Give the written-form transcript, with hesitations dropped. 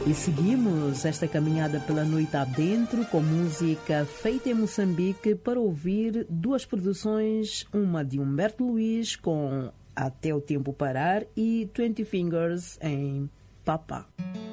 E seguimos esta caminhada pela noite adentro com música feita em Moçambique para ouvir duas produções, uma de Humberto Luiz com Até o Tempo Parar e 20 Fingers em Papá.